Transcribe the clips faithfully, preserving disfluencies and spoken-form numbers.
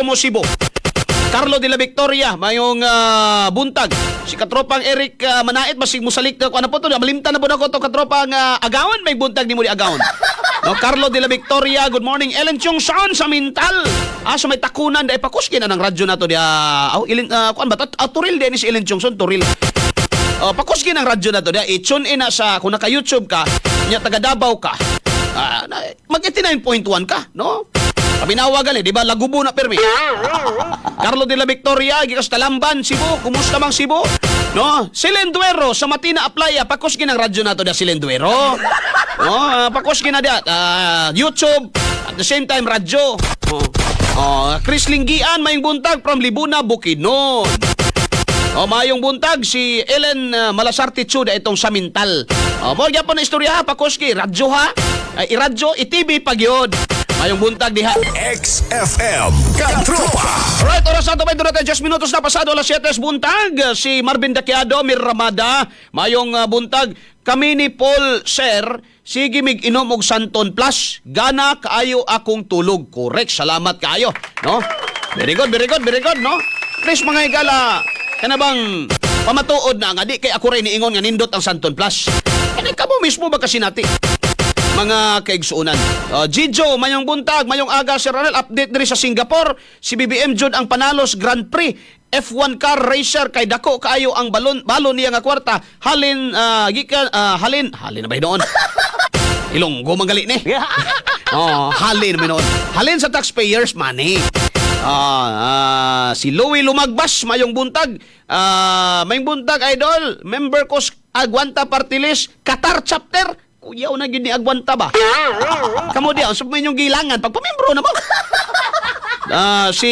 Como Cebu. Carlo de la Victoria, mayong uh, buntag. Si katropang Eric uh, Manait, masig musalik na ko. Ano po ito? Malimta na po na ko ito. Katropang uh, Agawan, may buntag ni mo di Agawan. No, Carlo de la Victoria, good morning. Ellen Chung Sean sa Mintal. Ah, so may takunan. Dahil pakuskin na ng radyo na ito. Uh, oh, ilin, uh, kuan ba? Uh, turil din si Ellen Chung Sean, turil. Uh, pakuskin ng radyo na ito. I-tune in na sa, kung naka-YouTube ka, niya taga Davao ka, uh, mag eighty-nine point one ka, no? Pabinawagan eh, di ba? Lagubo na permi. Carlo de la Victoria, gikas Talamban, Cebu. Kumusta mang Cebu? No? Silenduero, sa Matina Aplaya, pakuskin ang radyo na to da Silenduero. No? Uh, pakuskin na da. Uh, YouTube, at the same time, radyo. Oh. Uh, Chris Linggian, mayong buntag from Libuna, Bukidnon. O, mayong buntag, si Ellen uh, Malasarte Chuda, itong Samintal. O, mo, po na istorya ha, pakuski, radyo ha. Ay, iradyo, i-T V pag yun. Mayong buntag diha. X F M Katropa. Alright, oras na ito, may durate just minutos na pasado alas siyete buntag. Si Marvin Daquiado, Mir Ramada, mayong uh, buntag. Kami ni Paul Sir, sige mig inom og Santon Plus. Gana kaayo akong tulog. Correct, salamat kaayo. No? Very good, very good, very good, no? Please mga higala, kana bang pamatuod na nga, di kay ako rin niingon nga nindot ang Santon Plus. Kani ka mo mismo ba kasi nati? Mga kaigsuunan. Uh, Gijo, mayong buntag, mayong aga, Sir Ronel, update diri sa Singapore. Si B B M Jud ang panalos Grand Prix. F one car racer kay dako kaayo ang balon balon niya nga kwarta. Halin uh, gikan uh, halin halin na ba noon? Ilonggo manggali ni. Oh, halin na noon. Halin sa taxpayers money. Uh, uh, si Louie Lumagbas, mayong buntag. Uh, mayong buntag, idol. Member ko Agwanta Party List, Qatar Chapter. Kuyaw na gini agwanta ba? Kamu dia, sa may inyong gilangan, pagpamembro na mo. Ah, si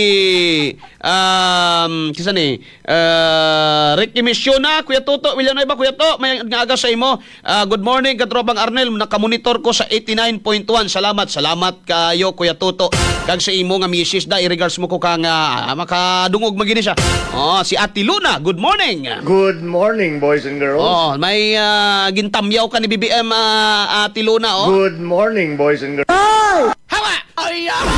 um kisa ni uh, Ricky Missiona, Kuya Toto, Villanueva, Kuya To, may nga sa imo. Uh, good morning, katropang Arnel, nakamonitor ko sa eighty-nine point one. Salamat, salamat kayo, Kuya Toto. Kag sa imo nga misis da, i-regards mo ko kang uh, makadungog magini siya. Oh, si Ate Luna, good morning. Good morning, boys and girls. Oh, may uh, gintamyaw ka ni B B M uh, Ate Luna, oh. Good morning, boys and girls. Hawa! Ay, ah!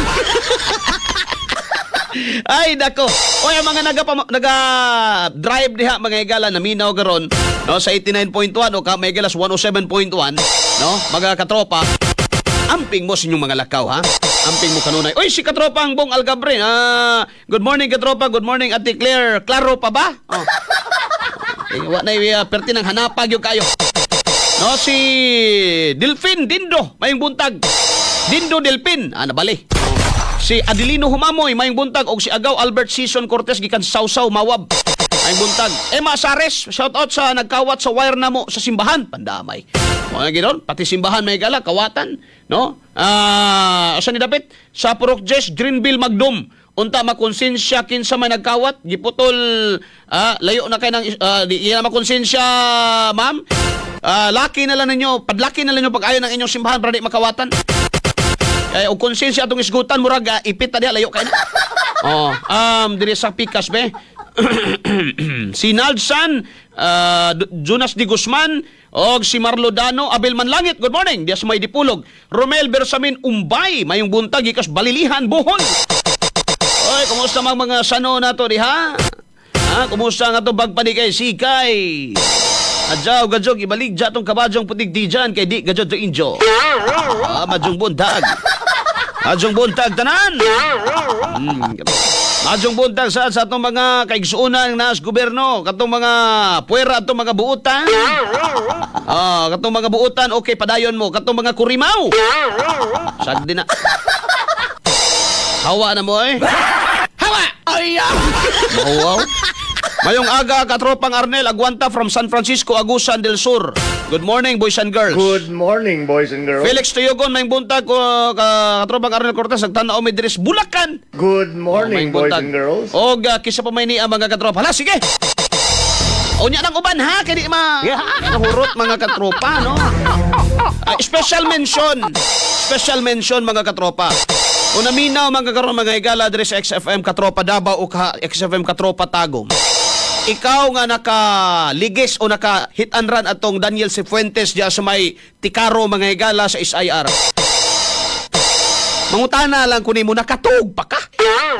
Ay, dako. Oy, mga naga naga drive diha mga higala na minaw garon, no, sa eighty-nine point one o ka may galas one oh seven point one, no, mga katropa. Amping mo sa inyong mga lakaw, ha? Amping mo kanunay. Oy, si katropang Bong Algabre. Ah, good morning katropa. Good morning Ate Claire. Klaro pa ba? Oh. Okay, wa na uh, pertinang hanapag yung kayo. No, si Delfin Dindo, mayong buntag. Dindo Delpin, ah, nabali. Si Adelino Humamoy, mayong buntag. O si Agaw Albert Season Cortez, gikan Sausaw, Mawab. Mayong buntag. Emma Sares, shout out sa nagkawat sa wire na mo sa simbahan. Pandamay. Mga ginoon, pati simbahan may gala, kawatan. No? Ah, uh, saan ni Dapat? Sa Purok Jess, Greenville, Magdum. Unta makonsensya kinsa may nagkawat. Giputol, ah, layo na kayo ng, uh, di na makonsensya, ma'am. Uh, laki na lang ninyo, padlaki na lang ninyo pag-ayon ng inyong simbahan para di makawatan. Eh, o konsensya atong isgutan, murag, uh, ipit na diya, layo kayo na. Oh, um, diri sa Pikas, be. Si Naldsan, uh, Jonas Di Guzman, o si Marlo Dano, Abel Manlangit, good morning. Diya sa may Dipulog. Romel Bersamin Umbay, mayong buntag, ikas Balilihan, Buhon. Oy, kumusta mga mga sano na to, diha? Ha? Kumusta nga to bagpani kay Sikay? Adjaw, gajog, ibalik dya tong kabadyong putig di dyan kay di gajog to injo. Ah, madyong buntag. Madyong buntag, tanan. Hmm, madyong buntag sa sa itong mga kaigsuunan nas gobyerno, katong mga puwera, atong mga buutan. Ah, katong mga buutan, okay, padayon mo. Katong mga kurimaw. Sagdi na. Hawa na mo eh. Hawa! Ay, ah! Wow. Mayong aga, katropang Arnel, Agwanta from San Francisco, Agusan del Sur. Good morning, boys and girls. Good morning, boys and girls. Felix Tuyogon, mayong buntag ko, katropang Arnel Cortez, nagtanaw may diris Bulacan. Good morning, oh, boys and girls. O, uh, kisa pa may niya mga katropa. Hala, sige! O niya ng uban, ha? Kaya di ma... Nahurot, mga katropa, no? Uh, special mention. Special mention, mga katropa. O naminaw, mga karoon, mga higala, diris X F M Katropa Davao o ka, X F M Katropa Tagum. Ikaw nga naka-ligis o naka-hit and run atong Daniel Cifuentes diya sa may Tikaro, mga higala sa S I R. Mangutana lang kunin mo, nakatug pa ka?